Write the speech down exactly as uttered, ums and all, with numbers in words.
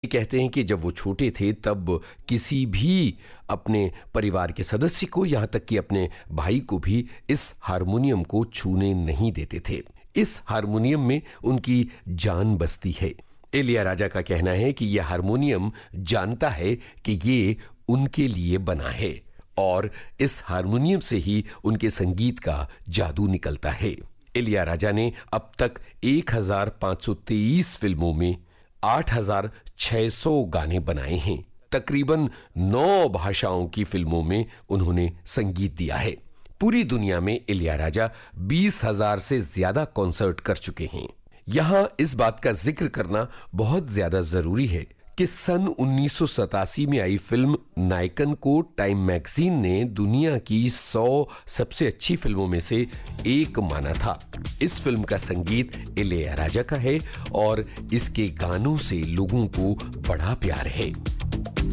कहते हैं कि जब वो छोटे थे तब किसी भी अपने परिवार के सदस्य को, यहाँ तक कि अपने भाई को भी इस हारमोनियम को छूने नहीं देते थे। इस हारमोनियम में उनकी जान बसती है। इलैयाराजा का कहना है कि यह हारमोनियम जानता है कि ये उनके लिए बना है और इस हारमोनियम से ही उनके संगीत का जादू निकलता है। इलैयाराजा ने अब तक एक हज़ार पाँच सौ तेईस फिल्मों में आठ हज़ार छह सौ गाने बनाए हैं। तकरीबन नौ भाषाओं की फिल्मों में उन्होंने संगीत दिया है। पूरी दुनिया में इलैयाराजा बीस हज़ार से ज्यादा कॉन्सर्ट कर चुके हैं। यहां इस बात का जिक्र करना बहुत ज्यादा जरूरी है कि सन उन्नीस सौ सतासी में आई फिल्म नायकन को टाइम मैगजीन ने दुनिया की सौ सबसे अच्छी फिल्मों में से एक माना था। इस फिल्म का संगीत इलैयाराजा का है और इसके गानों से लोगों को बड़ा प्यार है।